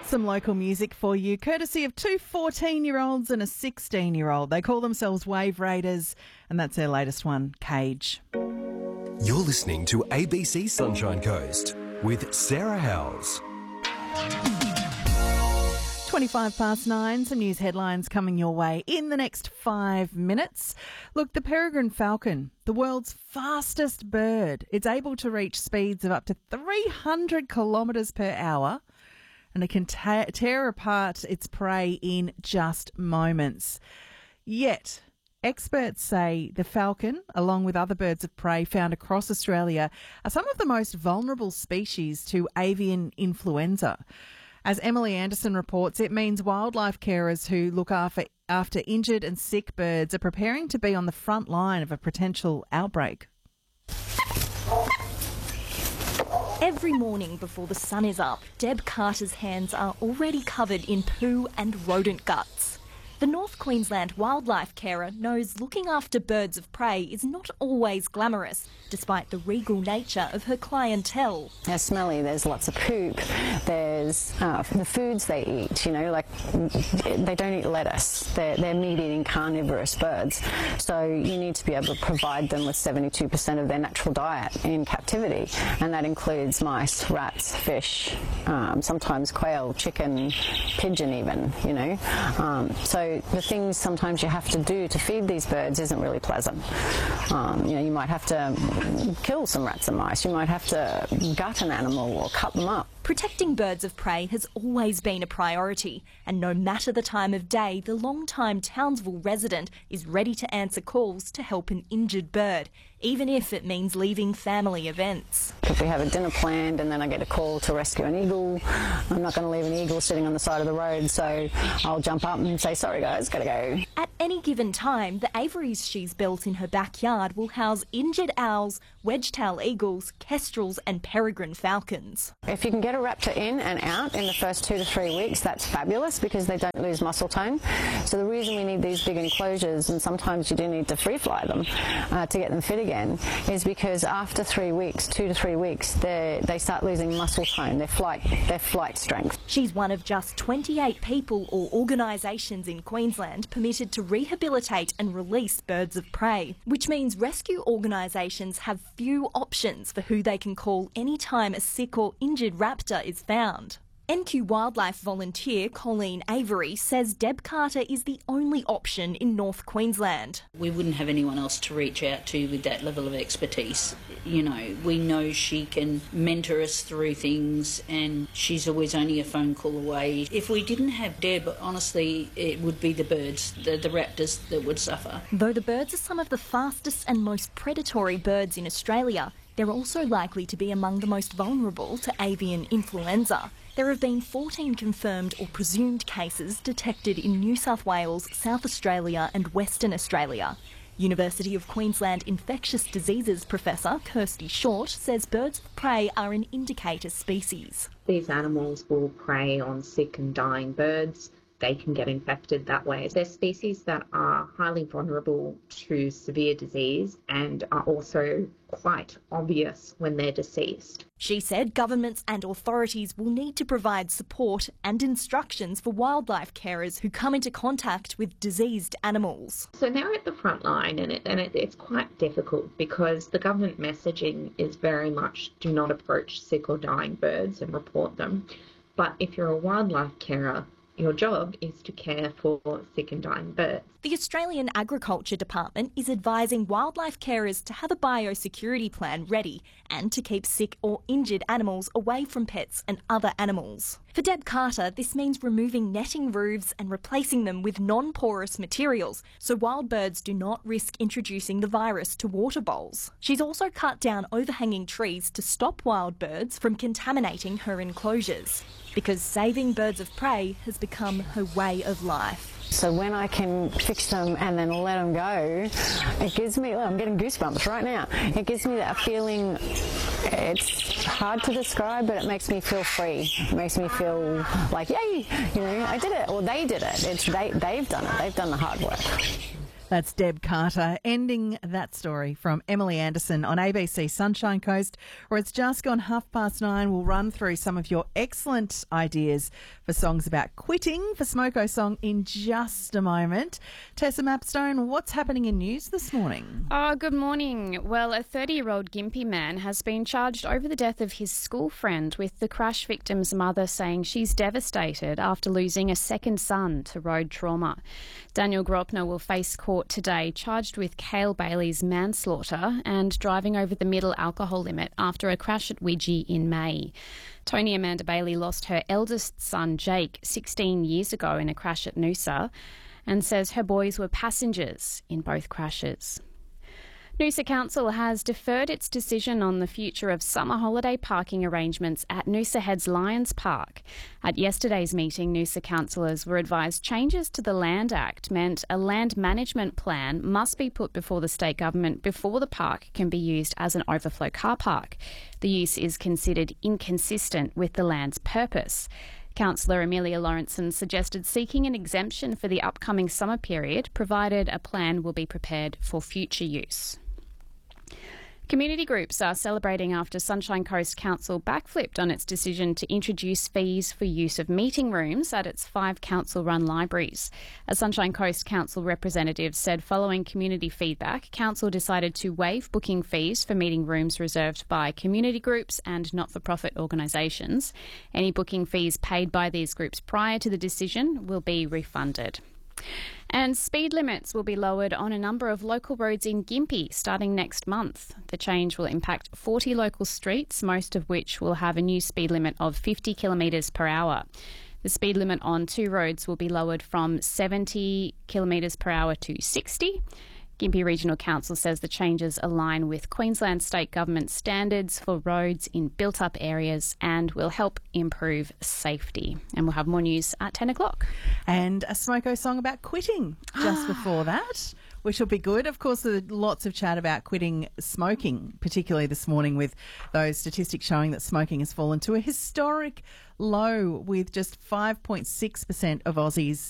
Some local music for you, courtesy of two 14-year-olds and a 16-year-old. They call themselves Wave Raiders, and that's their latest one, Cage. You're listening to ABC Sunshine Coast with Sarah Howells. 9:25, some news headlines coming your way in the next 5 minutes. Look, the peregrine falcon, the world's fastest bird. It's able to reach speeds of up to 300 kilometres per hour, and it can tear apart its prey in just moments. Yet, experts say the falcon, along with other birds of prey found across Australia, are some of the most vulnerable species to avian influenza. As Emily Anderson reports, it means wildlife carers who look after injured and sick birds are preparing to be on the front line of a potential outbreak. Every morning before the sun is up, Deb Carter's hands are already covered in poo and rodent guts. The North Queensland wildlife carer knows looking after birds of prey is not always glamorous, despite the regal nature of her clientele. They're smelly, there's lots of poop, there's the foods they eat, like they don't eat lettuce, they're meat-eating carnivorous birds, so you need to be able to provide them with 72% of their natural diet in captivity, and that includes mice, rats, fish, sometimes quail, chicken, pigeon even, So the things sometimes you have to do to feed these birds isn't really pleasant. You might have to kill some rats and mice. You might have to gut an animal or cut them up. Protecting birds of prey has always been a priority, and no matter the time of day, the long-time Townsville resident is ready to answer calls to help an injured bird, even if it means leaving family events. If we have a dinner planned and then I get a call to rescue an eagle, I'm not going to leave an eagle sitting on the side of the road, so I'll jump up and say, sorry guys, gotta go. At any given time, the aviaries she's built in her backyard will house injured owls, wedge-tail eagles, kestrels and peregrine falcons. If you can get a raptor in and out in the first 2 to 3 weeks, that's fabulous because they don't lose muscle tone. So the reason we need these big enclosures, and sometimes you do need to free fly them to get them fit again, is because after 3 weeks, 2 to 3 weeks, they start losing muscle tone, their flight strength. She's one of just 28 people or organisations in Queensland permitted to rehabilitate and release birds of prey, which means rescue organisations have few options for who they can call any time a sick or injured raptor is found. NQ Wildlife volunteer Colleen Avery says Deb Carter is the only option in North Queensland. We wouldn't have anyone else to reach out to with that level of expertise. We know she can mentor us through things, and she's always only a phone call away. If we didn't have Deb, honestly, it would be the birds, the raptors that would suffer. Though the birds are some of the fastest and most predatory birds in Australia, they're also likely to be among the most vulnerable to avian influenza. There have been 14 confirmed or presumed cases detected in New South Wales, South Australia and Western Australia. University of Queensland infectious diseases professor Kirsty Short says birds of prey are an indicator species. These animals will prey on sick and dying birds. They can get infected that way. They're species that are highly vulnerable to severe disease and are also quite obvious when they're deceased. She said governments and authorities will need to provide support and instructions for wildlife carers who come into contact with diseased animals. So they're at the front line, and it's quite difficult because the government messaging is very much do not approach sick or dying birds and report them. But if you're a wildlife carer, your job is to care for sick and dying birds. The Australian Agriculture Department is advising wildlife carers to have a biosecurity plan ready and to keep sick or injured animals away from pets and other animals. For Deb Carter, this means removing netting roofs and replacing them with non-porous materials so wild birds do not risk introducing the virus to water bowls. She's also cut down overhanging trees to stop wild birds from contaminating her enclosures, because saving birds of prey has become her way of life. So when I can fix them and then let them go, it gives me, I'm getting goosebumps right now. It gives me that feeling, it's hard to describe, but it makes me feel free. It makes me feel like, yay, I did it, or they did it. They've done it. They've done the hard work. That's Deb Carter ending that story from Emily Anderson on ABC Sunshine Coast, where it's just gone 9:30. We'll run through some of your excellent ideas for songs about quitting for Smoko Song in just a moment. Tessa Mapstone, what's happening in news this morning? Oh, good morning. Well, a 30-year-old Gympie man has been charged over the death of his school friend, with the crash victim's mother saying she's devastated after losing a second son to road trauma. Daniel Gropner will face court today, charged with Cale Bailey's manslaughter and driving over the middle alcohol limit after a crash at Widgie in May. Tony Amanda Bailey lost her eldest son, Jake, 16 years ago in a crash at Noosa, and says her boys were passengers in both crashes. Noosa Council has deferred its decision on the future of summer holiday parking arrangements at Noosa Heads Lions Park. At yesterday's meeting, Noosa councillors were advised changes to the Land Act meant a land management plan must be put before the state government before the park can be used as an overflow car park. The use is considered inconsistent with the land's purpose. Councillor Amelia Lawrenson suggested seeking an exemption for the upcoming summer period, provided a plan will be prepared for future use. Community groups are celebrating after Sunshine Coast Council backflipped on its decision to introduce fees for use of meeting rooms at its 5 council-run libraries. A Sunshine Coast Council representative said following community feedback, Council decided to waive booking fees for meeting rooms reserved by community groups and not-for-profit organisations. Any booking fees paid by these groups prior to the decision will be refunded. And speed limits will be lowered on a number of local roads in Gympie starting next month. The change will impact 40 local streets, most of which will have a new speed limit of 50 kilometres per hour. The speed limit on 2 roads will be lowered from 70 kilometres per hour to 60. Gympie Regional Council says the changes align with Queensland State Government standards for roads in built-up areas and will help improve safety. And we'll have more news at 10 o'clock. And a Smoko Song about quitting just before that, which will be good. Of course, there's lots of chat about quitting smoking, particularly this morning with those statistics showing that smoking has fallen to a historic low, with just 5.6% of Aussies